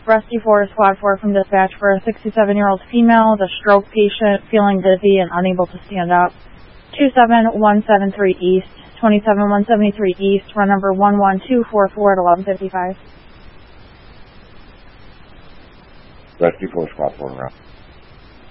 Rescue 4 Squad 4 from dispatch for a 67-year-old female, the stroke patient, feeling dizzy and unable to stand up. 27173 East, 27173 East, run number 11244 at 1155. Rescue 4 Squad 4 route.